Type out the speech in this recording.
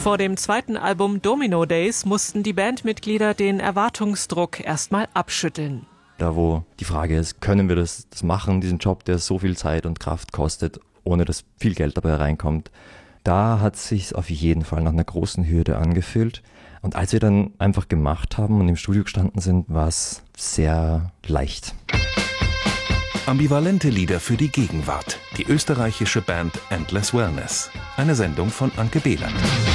Vor dem zweiten Album Domino Days mussten die Bandmitglieder den Erwartungsdruck erstmal abschütteln. Da wo die Frage ist, können wir das machen, diesen Job, der so viel Zeit und Kraft kostet, ohne dass viel Geld dabei reinkommt, da hat es sich auf jeden Fall nach einer großen Hürde angefühlt. Und als wir dann einfach gemacht haben und im Studio gestanden sind, war es sehr leicht. Ambivalente Lieder für die Gegenwart. Die österreichische Band Endless Wellness. Eine Sendung von Anke Behlert.